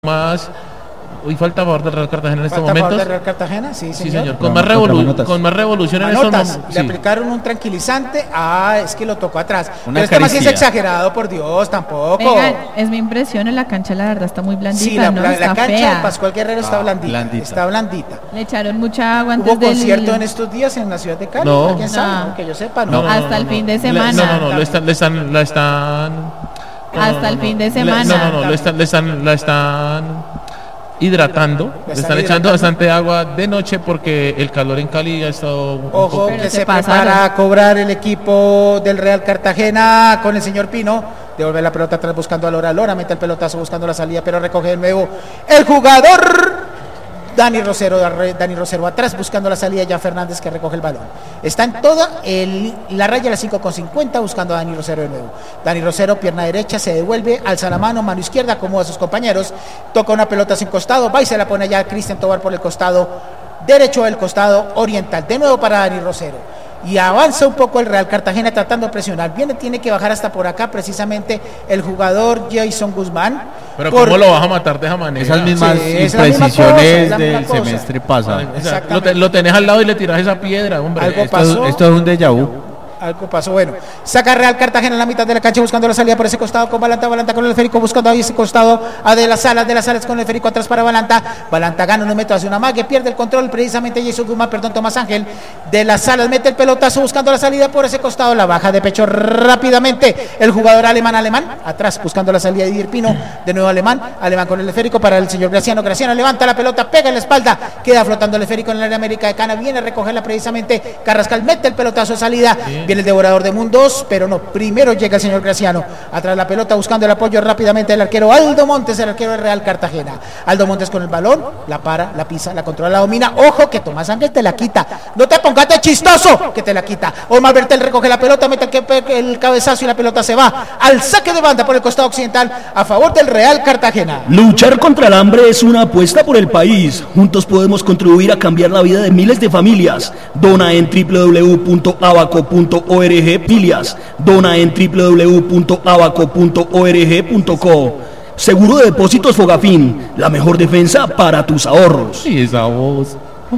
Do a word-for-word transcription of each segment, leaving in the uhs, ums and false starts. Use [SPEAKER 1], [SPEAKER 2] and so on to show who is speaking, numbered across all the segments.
[SPEAKER 1] más. Hoy falta a favor del Real Cartagena en estos
[SPEAKER 2] ¿Falta
[SPEAKER 1] momentos.
[SPEAKER 2] A favor del Real Cartagena? Sí, señor.
[SPEAKER 1] Sí, señor. Con, más, revolu con más revolución en estos momentos.
[SPEAKER 2] Le
[SPEAKER 1] sí.
[SPEAKER 2] aplicaron un tranquilizante. Ah, es que lo tocó atrás.
[SPEAKER 3] Una
[SPEAKER 2] Pero este más sí es exagerado, por Dios, tampoco.
[SPEAKER 4] Venga, es mi impresión, en la cancha la verdad está muy blandita,
[SPEAKER 2] Sí, la,
[SPEAKER 4] ¿no?
[SPEAKER 2] la,
[SPEAKER 4] Está
[SPEAKER 2] la cancha
[SPEAKER 4] fea.
[SPEAKER 2] de Pascual Guerrero está
[SPEAKER 3] Ah,
[SPEAKER 2] blandita,
[SPEAKER 3] blandita.
[SPEAKER 2] Está blandita.
[SPEAKER 4] Le echaron mucha agua antes
[SPEAKER 2] ¿Hubo
[SPEAKER 4] del...
[SPEAKER 2] concierto en estos días en la ciudad de Cali?
[SPEAKER 1] No.
[SPEAKER 2] ¿Quién sabe?
[SPEAKER 4] No.
[SPEAKER 2] No, que yo sepa, no.
[SPEAKER 1] No, no,
[SPEAKER 4] Hasta
[SPEAKER 1] no,
[SPEAKER 4] el
[SPEAKER 1] no,
[SPEAKER 4] fin de
[SPEAKER 1] Le-
[SPEAKER 4] semana.
[SPEAKER 1] No, no, no, lo están, le están, la están. no,
[SPEAKER 4] Hasta
[SPEAKER 1] no,
[SPEAKER 4] el
[SPEAKER 1] no,
[SPEAKER 4] fin de
[SPEAKER 1] le-
[SPEAKER 4] semana.
[SPEAKER 1] No, no, no, lo están, le están, la están hidratando.
[SPEAKER 2] La
[SPEAKER 1] Le
[SPEAKER 2] están
[SPEAKER 1] están echando
[SPEAKER 2] hidratando.
[SPEAKER 1] bastante agua de noche porque el calor en Cali ha estado. un
[SPEAKER 2] Ojo
[SPEAKER 1] poco-
[SPEAKER 4] Pero
[SPEAKER 2] que
[SPEAKER 4] se
[SPEAKER 2] se
[SPEAKER 4] pasaron.
[SPEAKER 2] prepara a cobrar el equipo del Real Cartagena con el señor Pino. Devuelve la pelota atrás buscando a Lora. Lora mete el pelotazo buscando la salida, pero recoge de nuevo el jugador Dani Rosero. Dani Rosero atrás buscando la salida. Ya Fernández que recoge el balón. Está en toda el, la raya de las cinco con cincuenta buscando a Dani Rosero de nuevo. Dani Rosero, pierna derecha, se devuelve, alza la mano, mano izquierda, acomoda a sus compañeros. Toca una pelota sin costado, va y se la pone ya Cristian Tobar por el costado derecho del costado oriental. De nuevo para Dani Rosero. Y avanza un poco el Real Cartagena tratando de presionar. Viene, tiene que bajar hasta por acá precisamente el jugador Jason Guzmán.
[SPEAKER 1] Pero
[SPEAKER 2] por...
[SPEAKER 1] ¿cómo lo vas a matar de esa manera?
[SPEAKER 3] Esas mismas
[SPEAKER 2] Sí, es la misma
[SPEAKER 3] imprecisiones
[SPEAKER 2] cosa, es la
[SPEAKER 3] del
[SPEAKER 2] misma cosa.
[SPEAKER 3] semestre pasado.
[SPEAKER 1] O sea, lo, te- lo tenés al lado y le tirás esa piedra, hombre.
[SPEAKER 2] Algo
[SPEAKER 3] Esto,
[SPEAKER 2] pasó.
[SPEAKER 3] esto es un déjà vu.
[SPEAKER 2] Algo pasó, bueno, saca Real Cartagena en la mitad de la cancha buscando la salida por ese costado con Balanta, Balanta con el esférico buscando ahí ese costado a de las salas, de las salas con el esférico atrás para Balanta, Balanta gana un metro hace una mague, pierde el control precisamente Jason Guzmán, perdón, Tomás Ángel, de las salas mete el pelotazo buscando la salida por ese costado, la baja de pecho rápidamente el jugador alemán, alemán, atrás buscando la salida de Didier Pino, de nuevo alemán, alemán con el esférico para el señor Graciano, Graciano levanta la pelota, pega en la espalda, queda flotando el esférico en el área América de Cana, viene a recogerla precisamente Carrascal, mete el pelotazo de salida, sí. Viene el devorador de mundos, pero no, primero llega el señor Graciano, atrás la pelota buscando el apoyo rápidamente del arquero Aldo Montes, el arquero del Real Cartagena, Aldo Montes con el balón, la para, la pisa, la controla, la domina, ojo que Tomás Ángel te la quita, no te pongas de chistoso, que te la quita, Omar Bertel recoge la pelota, mete el, el cabezazo y la pelota se va al saque de banda por el costado occidental a favor del Real Cartagena.
[SPEAKER 5] Luchar contra el hambre es una apuesta por el país. Juntos podemos contribuir a cambiar la vida de miles de familias. Dona en doble u doble u doble u punto abaco punto org. Familias. Dona en doble u doble u doble u punto abaco punto org punto co. Seguro de Depósitos Fogafín. La mejor defensa para tus ahorros.
[SPEAKER 1] Y esa voz.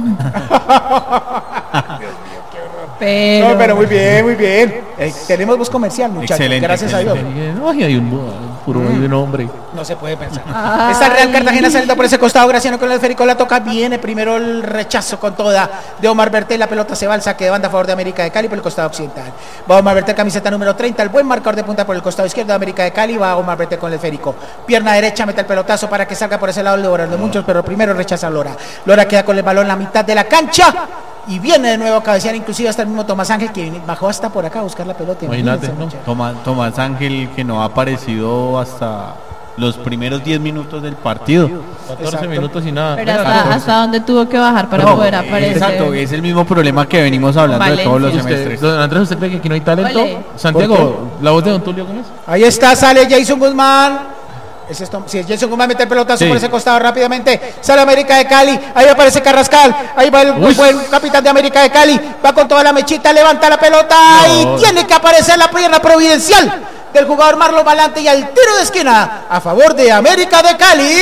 [SPEAKER 4] Pero...
[SPEAKER 2] No, pero muy bien, muy bien. Eh, tenemos voz comercial, muchachos.
[SPEAKER 3] Excelente,
[SPEAKER 2] Gracias
[SPEAKER 3] excelente.
[SPEAKER 2] a Dios.
[SPEAKER 1] Ay, hay un uh, puro mm. nombre.
[SPEAKER 2] No se puede pensar.
[SPEAKER 4] Ay.
[SPEAKER 2] Está Real Cartagena saliendo por ese costado. Graciano con el esférico la toca. Viene primero el rechazo con toda de Omar Bertel. La pelota se va al saque de banda a favor de América de Cali por el costado occidental. Va Omar Bertel, camiseta número treinta. El buen marcador de punta por el costado izquierdo de América de Cali. Va Omar Bertel con el esférico. Pierna derecha, mete el pelotazo para que salga por ese lado el devorador de muchos. Pero primero rechaza a Lora. Lora queda con el balón en la mitad de la cancha. Y viene de nuevo a cabecear, inclusive hasta el mismo Tomás Ángel que bajó hasta por acá a buscar la pelota.
[SPEAKER 1] Imagínate, ¿no?
[SPEAKER 3] Tomás, Tomás Ángel, que no ha aparecido hasta los primeros diez minutos del partido.
[SPEAKER 1] catorce
[SPEAKER 2] Exacto.
[SPEAKER 1] minutos y nada.
[SPEAKER 4] Pero
[SPEAKER 1] Venga,
[SPEAKER 4] hasta, hasta dónde tuvo que bajar para
[SPEAKER 3] No,
[SPEAKER 4] poder aparecer.
[SPEAKER 3] Exacto, es el mismo problema que venimos hablando de todos los
[SPEAKER 1] Usted,
[SPEAKER 3] semestres.
[SPEAKER 1] don Andrés, ¿usted cree que aquí no hay talento?
[SPEAKER 4] Ole.
[SPEAKER 1] Santiago, la voz de Don Tulio, ¿cómo es?
[SPEAKER 2] Ahí está, sale Jason Guzmán. Es esto, si es Jason Guzmán mete el pelotazo
[SPEAKER 1] Sí.
[SPEAKER 2] por ese costado rápidamente, sale América de Cali, ahí aparece Carrascal, ahí va el
[SPEAKER 1] Uy.
[SPEAKER 2] buen capitán de América de Cali, va con toda la mechita, levanta la pelota
[SPEAKER 1] No.
[SPEAKER 2] y tiene que aparecer la pierna providencial del jugador Marlon Balante y al tiro de esquina a favor de América de Cali.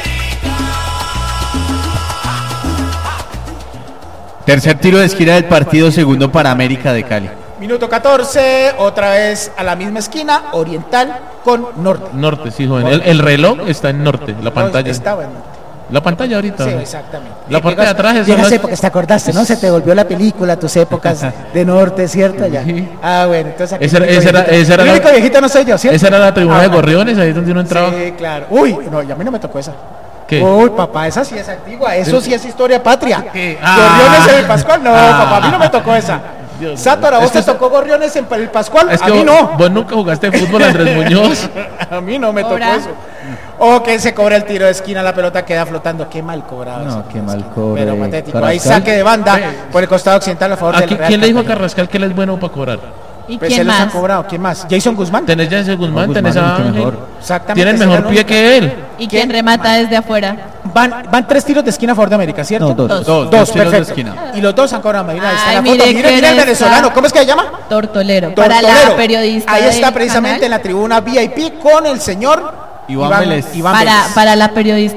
[SPEAKER 3] Tercer tiro de esquina del partido, segundo para América de Cali.
[SPEAKER 2] Minuto catorce, otra vez a la misma esquina, oriental con norte.
[SPEAKER 1] Norte, sí, joven. El, el reloj está en norte, la pantalla.
[SPEAKER 2] Estaba en norte.
[SPEAKER 1] La pantalla ahorita.
[SPEAKER 2] Sí, exactamente.
[SPEAKER 1] La parte de atrás es
[SPEAKER 2] Llegas
[SPEAKER 1] las-
[SPEAKER 2] épocas, te acordaste, ¿no? Se te volvió la película, tus épocas de norte, ¿cierto? Ya.
[SPEAKER 1] Sí.
[SPEAKER 2] Ah, bueno, entonces aquí
[SPEAKER 1] Esa era-
[SPEAKER 2] el único
[SPEAKER 1] esa era-
[SPEAKER 2] viejito-
[SPEAKER 1] esa era
[SPEAKER 2] el
[SPEAKER 1] la-
[SPEAKER 2] único viejito no soy yo, ¿cierto?
[SPEAKER 1] Esa era la tribuna
[SPEAKER 2] Ah,
[SPEAKER 1] de
[SPEAKER 2] bueno.
[SPEAKER 1] Gorriones, ahí es donde uno entraba.
[SPEAKER 2] Sí, claro. Uy, no, y a mí no me tocó esa.
[SPEAKER 1] ¿Qué?
[SPEAKER 2] Uy, papá, esa sí es antigua, eso sí es historia patria.
[SPEAKER 1] ¿Qué?
[SPEAKER 2] Gorriones
[SPEAKER 1] Ah.
[SPEAKER 2] en el Pascual, no,
[SPEAKER 1] Ah.
[SPEAKER 2] papá, a mí no me tocó esa.
[SPEAKER 1] Dios
[SPEAKER 2] Sátora,
[SPEAKER 1] mío.
[SPEAKER 2] ¿vos
[SPEAKER 1] Es
[SPEAKER 2] te
[SPEAKER 1] que-
[SPEAKER 2] tocó Gorriones en el Pascual?
[SPEAKER 1] Es
[SPEAKER 2] A
[SPEAKER 1] que
[SPEAKER 2] mí
[SPEAKER 1] vos,
[SPEAKER 2] no.
[SPEAKER 1] vos nunca jugaste fútbol, Andrés Muñoz.
[SPEAKER 2] A mí no me tocó
[SPEAKER 4] Cobra.
[SPEAKER 2] eso. O que se cobra el tiro de esquina, la pelota queda flotando. Qué mal cobrado.
[SPEAKER 3] No,
[SPEAKER 2] ese
[SPEAKER 3] qué
[SPEAKER 2] tiro de
[SPEAKER 3] mal
[SPEAKER 2] esquina.
[SPEAKER 3] cobre,
[SPEAKER 2] Pero patético. Ahí
[SPEAKER 3] Carrascal.
[SPEAKER 2] saque de banda por el costado occidental a favor
[SPEAKER 1] Aquí,
[SPEAKER 2] del Real
[SPEAKER 1] ¿quién le dijo a
[SPEAKER 2] Cartagena.
[SPEAKER 1] Carrascal que él es bueno para cobrar?
[SPEAKER 4] ¿Y
[SPEAKER 2] Pues
[SPEAKER 4] quién
[SPEAKER 2] él los ha
[SPEAKER 4] más?
[SPEAKER 2] cobrado. ¿Quién más? Jason Guzmán.
[SPEAKER 1] Tenés ya ese Guzmán,
[SPEAKER 3] No,
[SPEAKER 1] tenés
[SPEAKER 3] Guzmán
[SPEAKER 1] a
[SPEAKER 3] mucho
[SPEAKER 1] Ángel.
[SPEAKER 3] mejor.
[SPEAKER 2] Exactamente.
[SPEAKER 1] Tienen
[SPEAKER 2] ese
[SPEAKER 1] mejor
[SPEAKER 2] era
[SPEAKER 1] pie
[SPEAKER 2] el único.
[SPEAKER 1] que él.
[SPEAKER 4] ¿Y quién remata desde afuera?
[SPEAKER 2] Van, van tres tiros de esquina a favor de América, ¿cierto?
[SPEAKER 3] No, dos.
[SPEAKER 4] Dos.
[SPEAKER 3] Dos,
[SPEAKER 2] Dos,
[SPEAKER 3] dos tiros de
[SPEAKER 2] perfecto.
[SPEAKER 3] esquina.
[SPEAKER 2] Y los dos han cobrado. Mira, ahí está
[SPEAKER 4] Ay,
[SPEAKER 2] la foto.
[SPEAKER 4] mire
[SPEAKER 2] Mire,
[SPEAKER 4] quién
[SPEAKER 2] mire el
[SPEAKER 4] está.
[SPEAKER 2] venezolano. ¿Cómo es que se llama?
[SPEAKER 4] Tortolero. Para la
[SPEAKER 2] Tortolero.
[SPEAKER 4] periodista.
[SPEAKER 2] Ahí está
[SPEAKER 4] del
[SPEAKER 2] precisamente
[SPEAKER 4] canal.
[SPEAKER 2] en la tribuna V I P con el señor
[SPEAKER 3] Iván Vélez.
[SPEAKER 2] Iván
[SPEAKER 4] Para,
[SPEAKER 2] Vélez.
[SPEAKER 4] para la periodista